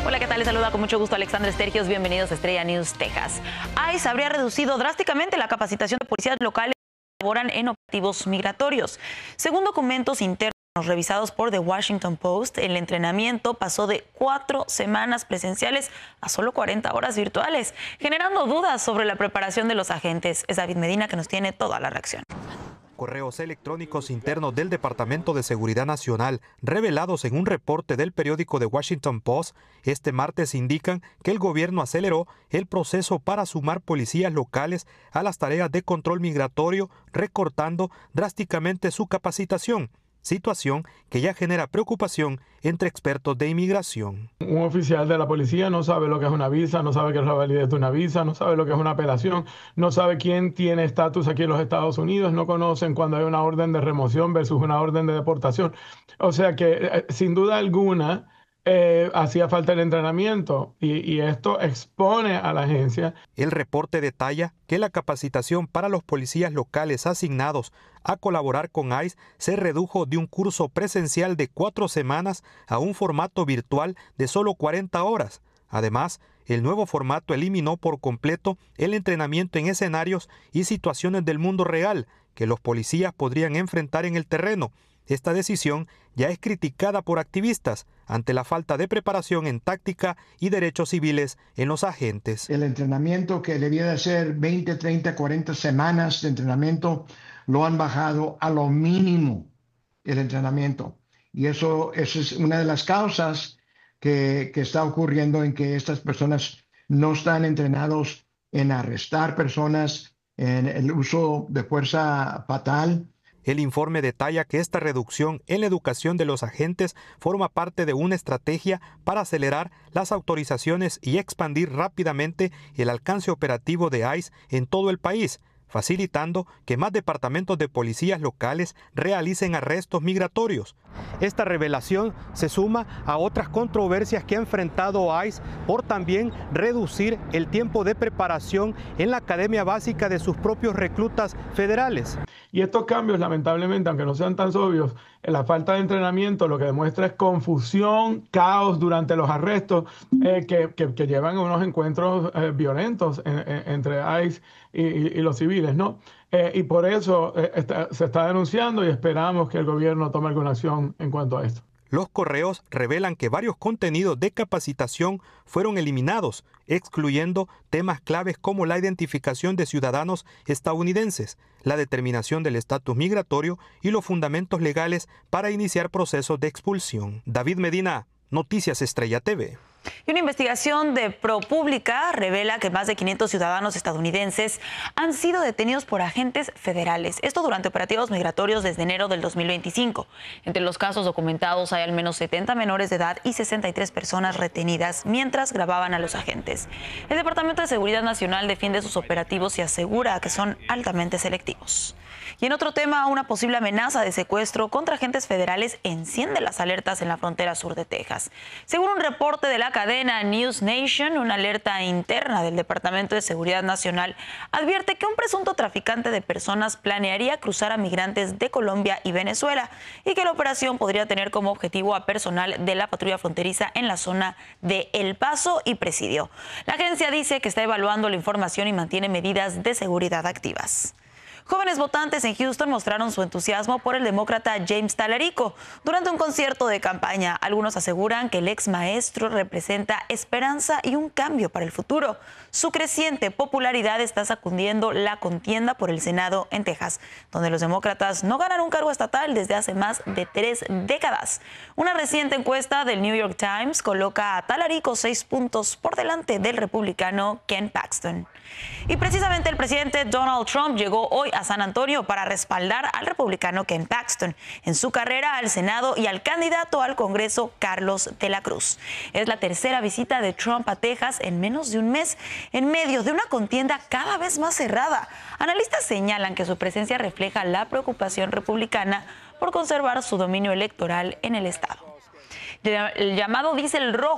Hola, ¿qué tal? Les saluda con mucho gusto Alexandra Estergios. Bienvenidos a Estrella News Texas. ICE habría reducido drásticamente la capacitación de policías locales que laboran en operativos migratorios. Según documentos internos revisados por The Washington Post, el entrenamiento pasó de 4 semanas presenciales a solo 40 horas virtuales, generando dudas sobre la preparación de los agentes. Es David Medina que nos tiene toda la reacción. Correos electrónicos internos del Departamento de Seguridad Nacional, revelados en un reporte del periódico The Washington Post, este martes indican que el gobierno aceleró el proceso para sumar policías locales a las tareas de control migratorio, recortando drásticamente su capacitación, situación que ya genera preocupación entre expertos de inmigración. Un oficial de la policía no sabe lo que es una visa, no sabe qué es la validez de una visa, no sabe lo que es una apelación, no sabe quién tiene estatus aquí en los Estados Unidos, no conocen cuando hay una orden de remoción versus una orden de deportación. O sea que sin duda alguna hacía falta el entrenamiento y esto expone a la agencia. El reporte detalla que la capacitación para los policías locales asignados a colaborar con ICE se redujo de un curso presencial de 4 semanas a un formato virtual de solo 40 horas. Además, el nuevo formato eliminó por completo el entrenamiento en escenarios y situaciones del mundo real que los policías podrían enfrentar en el terreno. Esta decisión ya es criticada por activistas ante la falta de preparación en táctica y derechos civiles en los agentes. El entrenamiento que debía de ser 20, 30, 40 semanas de entrenamiento lo han bajado a lo mínimo el entrenamiento. Y eso es una de las causas que está ocurriendo en que estas personas no están entrenados en arrestar personas, en el uso de fuerza fatal. El informe detalla que esta reducción en la educación de los agentes forma parte de una estrategia para acelerar las autorizaciones y expandir rápidamente el alcance operativo de ICE en todo el país, facilitando que más departamentos de policías locales realicen arrestos migratorios. Esta revelación se suma a otras controversias que ha enfrentado ICE por también reducir el tiempo de preparación en la academia básica de sus propios reclutas federales. Y estos cambios, lamentablemente, aunque no sean tan obvios, la falta de entrenamiento lo que demuestra es confusión, caos durante los arrestos que llevan a unos encuentros violentos entre ICE y los civiles, ¿no? Y por eso se está denunciando y esperamos que el gobierno tome alguna acción en cuanto a esto. Los correos revelan que varios contenidos de capacitación fueron eliminados, excluyendo temas claves como la identificación de ciudadanos estadounidenses, la determinación del estatus migratorio y los fundamentos legales para iniciar procesos de expulsión. David Medina, Noticias Estrella TV. Y una investigación de ProPublica revela que más de 500 ciudadanos estadounidenses han sido detenidos por agentes federales. Esto durante operativos migratorios desde enero del 2025. Entre los casos documentados hay al menos 70 menores de edad y 63 personas retenidas mientras grababan a los agentes. El Departamento de Seguridad Nacional defiende sus operativos y asegura que son altamente selectivos. Y en otro tema, una posible amenaza de secuestro contra agentes federales enciende las alertas en la frontera sur de Texas. Según un reporte de la cadena News Nation, una alerta interna del Departamento de Seguridad Nacional advierte que un presunto traficante de personas planearía cruzar a migrantes de Colombia y Venezuela y que la operación podría tener como objetivo a personal de la patrulla fronteriza en la zona de El Paso y Presidio. La agencia dice que está evaluando la información y mantiene medidas de seguridad activas. Jóvenes votantes en Houston mostraron su entusiasmo por el demócrata James Talarico durante un concierto de campaña. Algunos aseguran que el ex maestro representa esperanza y un cambio para el futuro. Su creciente popularidad está sacudiendo la contienda por el Senado en Texas, donde los demócratas no ganan un cargo estatal desde hace más de 3 décadas. Una reciente encuesta del New York Times coloca a Talarico 6 puntos por delante del republicano Ken Paxton. Y precisamente el presidente Donald Trump llegó hoy a San Antonio para respaldar al republicano Ken Paxton en su carrera al Senado y al candidato al Congreso Carlos de la Cruz. Es la tercera visita de Trump a Texas en menos de un mes, en medio de una contienda cada vez más cerrada. Analistas señalan que su presencia refleja la preocupación republicana por conservar su dominio electoral en el estado. El llamado diésel rojo